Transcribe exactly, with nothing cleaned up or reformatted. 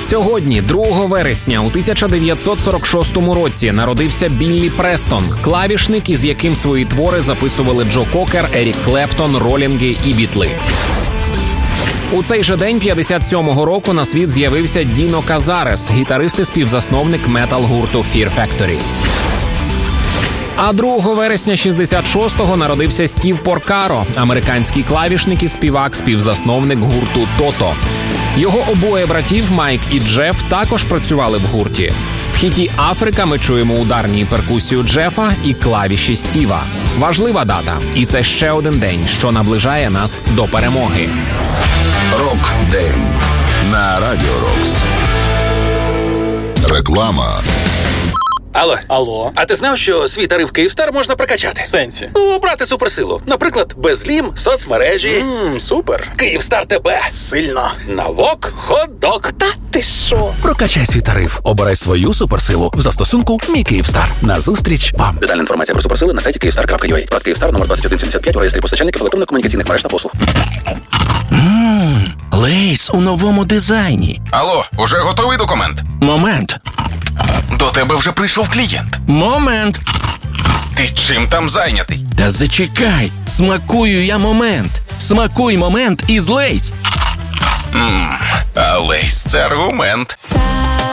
Сьогодні, другого вересня у тисяча дев'ятсот сорок шостому році, народився Біллі Престон, клавішник, із яким свої твори записували Джо Кокер, Ерік Клептон, Ролінги і Бітли. У цей же день п'ятдесят сьомого року на світ з'явився Діно Казарес, гітарист і співзасновник метал-гурту Fear Factory. А другого вересня шістдесят шостого народився Стів Поркаро, американський клавішник і співак, співзасновник гурту Тото. Його обоє братів, Майк і Джеф, також працювали в гурті. В хіті «Африка» ми чуємо ударні перкусію Джефа і клавіші Стіва. Важлива дата, і це ще один день, що наближає нас до перемоги. Рок-день на Радіо Рокс. Реклама. Алло. Алло. А ти знав, що свій тариф Київстар можна прокачати? В сенсі? Ну, обрати суперсилу. Наприклад, безлім, соцмережі. Ммм, супер. Київстар тебе. Сильно. Налог, хот-дог. Та ти що? Прокачай свій тариф. Обирай свою суперсилу в застосунку «Мій Київстар». Назустріч вам. Детальна інформація про суперсили на сайті київстар крапка ю а. Брат Київстар, номер двадцять один сімдесят п'ять у реєстрі постачальників електронно-комунікаційних мереж та послуг. Ммм, Лейс у новому дизайні. Алло, уже готовий документ? Момент. До тебе вже прийшов клієнт. Момент. Ти чим там зайнятий? Та зачекай. Смакую я момент. Смакуй момент із Лейс. Ммм, а Лейс – це аргумент.